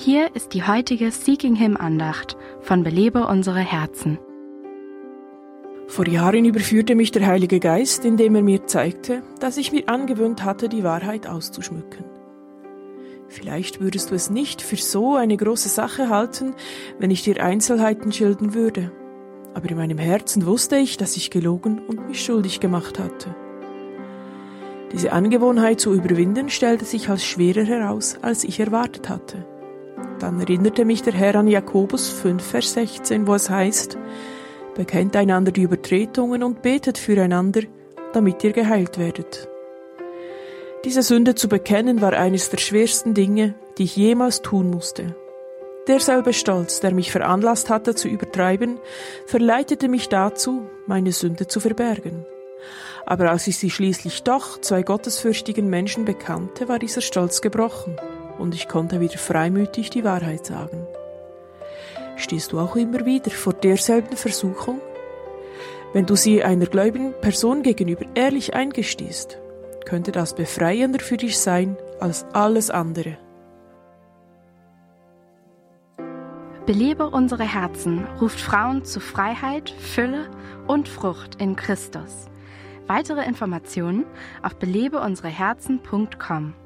Hier ist die heutige Seeking Him Andacht von Belebe unsere Herzen. Vor Jahren überführte mich der Heilige Geist, indem er mir zeigte, dass ich mir angewöhnt hatte, die Wahrheit auszuschmücken. Vielleicht würdest du es nicht für so eine große Sache halten, wenn ich dir Einzelheiten schildern würde. Aber in meinem Herzen wusste ich, dass ich gelogen und mich schuldig gemacht hatte. Diese Angewohnheit zu überwinden, stellte sich als schwerer heraus, als ich erwartet hatte. Dann erinnerte mich der Herr an Jakobus 5, Vers 16, wo es heißt: Bekennt einander die Übertretungen und betet füreinander, damit ihr geheilt werdet. Diese Sünde zu bekennen war eines der schwersten Dinge, die ich jemals tun musste. Derselbe Stolz, der mich veranlasst hatte zu übertreiben, verleitete mich dazu, meine Sünde zu verbergen. Aber als ich sie schließlich doch 2 gottesfürchtigen Menschen bekannte, war dieser Stolz gebrochen und ich konnte wieder freimütig die Wahrheit sagen. Stehst du auch immer wieder vor derselben Versuchung? Wenn du sie einer gläubigen Person gegenüber ehrlich eingestehst, könnte das befreiender für dich sein als alles andere. Belebe unsere Herzen ruft Frauen zu Freiheit, Fülle und Frucht in Christus. Weitere Informationen auf belebeunsereherzen.com.